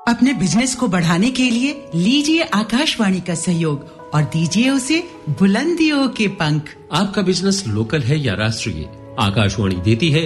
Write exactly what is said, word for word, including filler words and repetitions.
अपने बिजनेस को बढ़ाने के लिए लीजिए आकाशवाणी का सहयोग और दीजिए उसे बुलंदियों के पंख। आपका बिजनेस लोकल है या राष्ट्रीय, आकाशवाणी देती है